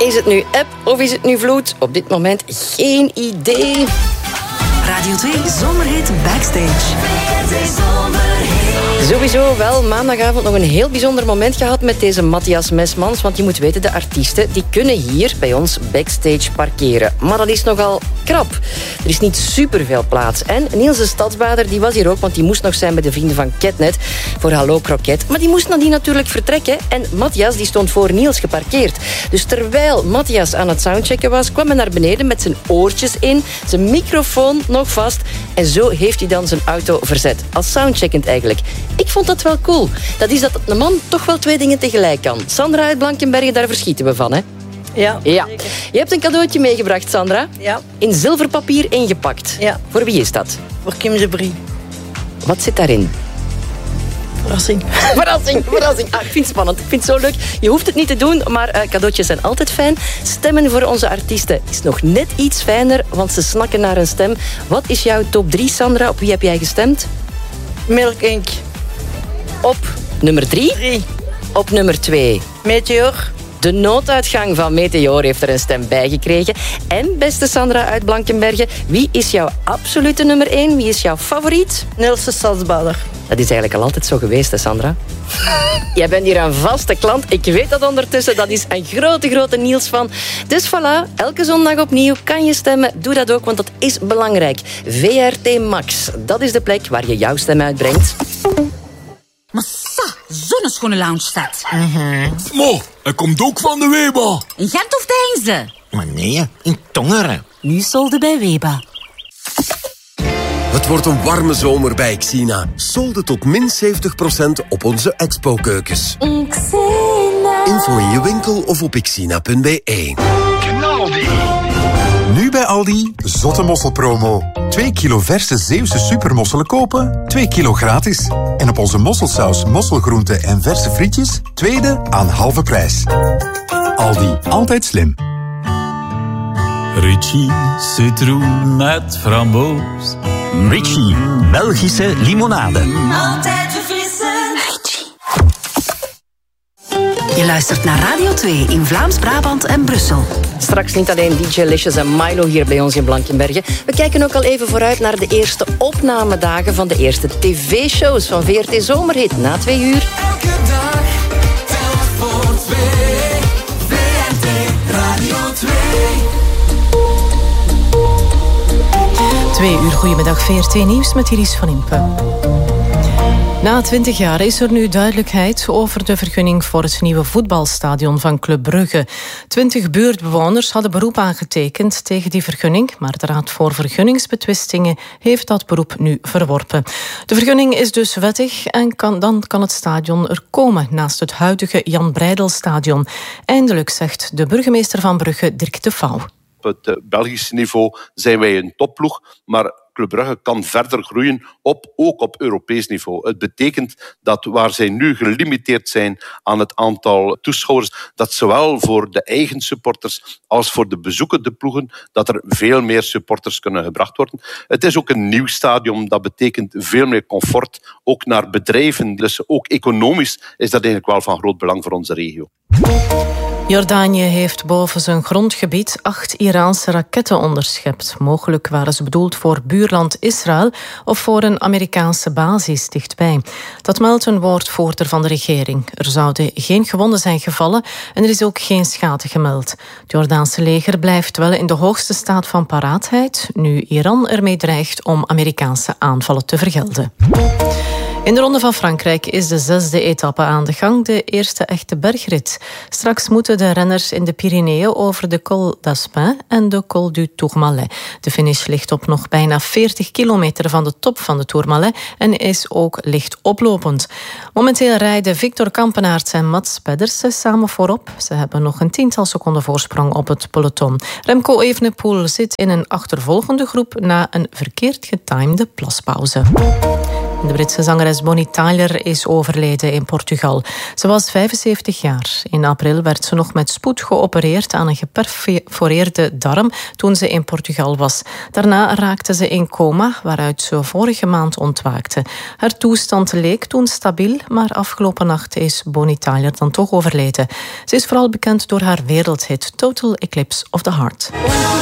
Is het nu eb of is het nu vloed? Op dit moment geen idee. Radio 2 Zomerhit Backstage. Sowieso wel maandagavond nog een heel bijzonder moment gehad met deze Matthias Mesmans. Want je moet weten, de artiesten die kunnen hier bij ons backstage parkeren. Maar dat is nogal krap. Er is niet superveel plaats. En Niels de Stadsbader die was hier ook, want die moest nog zijn bij de vrienden van Ketnet voor Hallo Kroket. Maar die moest nadien natuurlijk vertrekken. En Matthias die stond voor Niels geparkeerd. Dus terwijl Matthias aan het soundchecken was, kwam hij naar beneden met zijn oortjes in, zijn microfoon nog vast. En zo heeft hij dan zijn auto verzet. Als soundcheckend eigenlijk. Ik vond dat wel cool. Dat is dat een man toch wel twee dingen tegelijk kan. Sandra uit Blankenberge, daar verschieten we van, hè? Ja. Je hebt een cadeautje meegebracht, Sandra. Ja. In zilverpapier ingepakt. Ja. Voor wie is dat? Voor Kim Zebrie. Wat zit daarin? Verrassing. Verrassing. Ik vind het spannend. Ik vind het zo leuk. Je hoeft het niet te doen, maar cadeautjes zijn altijd fijn. Stemmen voor onze artiesten is nog net iets fijner, want ze snakken naar een stem. Wat is jouw top 3, Sandra? Op wie heb jij gestemd? Milk Inc. Op nummer 3. Op nummer 2. Meteor. De nooduitgang van Meteor heeft er een stem bij gekregen. En, beste Sandra uit Blankenberge, wie is jouw absolute nummer 1? Wie is jouw favoriet? Niels de Stadsbader. Dat is eigenlijk al altijd zo geweest, hè, Sandra? Jij bent hier een vaste klant. Ik weet dat ondertussen. Dat is een grote Niels-fan. Dus voilà, elke zondag opnieuw kan je stemmen. Doe dat ook, want dat is belangrijk. VRT Max, dat is de plek waar je jouw stem uitbrengt. Massa, zo'n schone lounge staat. Mo, hij komt ook van de Weba. In Gent of Deinze? Maar nee, in Tongeren. Nu solde bij Weba. Het wordt een warme zomer bij Xina. Solde tot min 70% op onze expo-keukens. Info in je winkel of op xina.be. Knaldi. Nu bij Aldi, zotte mosselpromo. 2 kilo verse Zeeuwse supermosselen kopen, 2 kilo gratis. En op onze mosselsaus, mosselgroenten en verse frietjes, tweede aan halve prijs. Aldi, altijd slim. Ritchie citroen met framboos. Ritchie, Belgische limonade. Altijd verfrissen. Je luistert naar Radio 2 in Vlaams-Brabant en Brussel. Straks niet alleen DJ Licious en Milo hier bij ons in Blankenberge. We kijken ook al even vooruit naar de eerste opnamedagen van de eerste tv-shows van VRT Zomerhit na 2 uur. Elke dag telt voor 2. VRT Radio 2. 2 uur, goedemiddag, VRT Nieuws met Iris van Impe. Na 20 jaar is er nu duidelijkheid over de vergunning voor het nieuwe voetbalstadion van Club Brugge. 20 buurtbewoners hadden beroep aangetekend tegen die vergunning, maar de Raad voor Vergunningsbetwistingen heeft dat beroep nu verworpen. De vergunning is dus wettig en dan kan het stadion er komen naast het huidige Jan Breidelstadion. Eindelijk, zegt de burgemeester van Brugge, Dirk de Vouw. Op het Belgische niveau zijn wij een topploeg, maar Club Brugge kan verder groeien, ook op Europees niveau. Het betekent dat waar zij nu gelimiteerd zijn aan het aantal toeschouwers, dat zowel voor de eigen supporters als voor de bezoekende ploegen, dat er veel meer supporters kunnen gebracht worden. Het is ook een nieuw stadion, dat betekent veel meer comfort, ook naar bedrijven. Dus ook economisch is dat eigenlijk wel van groot belang voor onze regio. Jordanië heeft boven zijn grondgebied 8 Iraanse raketten onderschept. Mogelijk waren ze bedoeld voor buurland Israël of voor een Amerikaanse basis dichtbij. Dat meldt een woordvoerder van de regering. Er zouden geen gewonden zijn gevallen en er is ook geen schade gemeld. Het Jordaanse leger blijft wel in de hoogste staat van paraatheid, nu Iran ermee dreigt om Amerikaanse aanvallen te vergelden. In de Ronde van Frankrijk is de 6e etappe aan de gang, de eerste echte bergrit. Straks moeten de renners in de Pyreneeën over de Col d'Aspin en de Col du Tourmalet. De finish ligt op nog bijna 40 kilometer van de top van de Tourmalet en is ook licht oplopend. Momenteel rijden Victor Kampenaerts en Mats Pedersen samen voorop. Ze hebben nog een 10-tal seconden voorsprong op het peloton. Remco Evenepoel zit in een achtervolgende groep na een verkeerd getimede plaspauze. De Britse zangeres Bonnie Tyler is overleden in Portugal. Ze was 75 jaar. In april werd ze nog met spoed geopereerd aan een geperforeerde darm toen ze in Portugal was. Daarna raakte ze in coma, waaruit ze vorige maand ontwaakte. Haar toestand leek toen stabiel, maar afgelopen nacht is Bonnie Tyler dan toch overleden. Ze is vooral bekend door haar wereldhit Total Eclipse of the Heart.